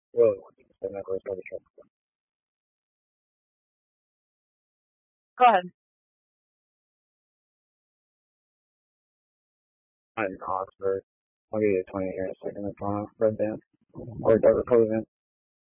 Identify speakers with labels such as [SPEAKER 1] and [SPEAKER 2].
[SPEAKER 1] Whoa, the knuckles really sharp.
[SPEAKER 2] Go ahead.
[SPEAKER 1] I'm in Oxford. I'll give you 20 here in a second. That's on Red Band. Or Dark Republican.